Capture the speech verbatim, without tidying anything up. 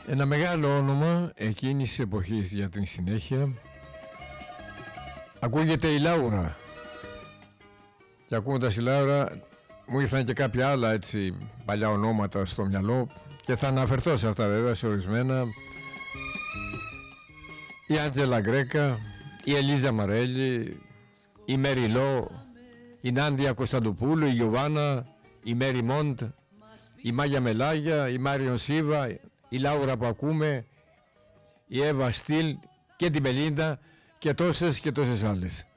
Ένα μεγάλο όνομα εκείνης της εποχής για την συνέχεια. Ακούγεται η Λάουρα. Και ακούγοντας η Λάουρα μου ήρθαν και κάποια άλλα έτσι παλιά ονόματα στο μυαλό και θα αναφερθώ σε αυτά βέβαια, σε ορισμένα. Η Άντζελα Γκρέκα, η Ελίζα Μαρέλη, η Μέρι Λό, η Νάντια Κωνσταντοπούλου, η Γιωβάνα, η Μέρι Μόντ, η Μάγια Μελάγια, η Μάριον Σίβα, η Λάουρα που ακούμε, η Εύα Στυλ και την Μπελίντα και τόσες και τόσες άλλες.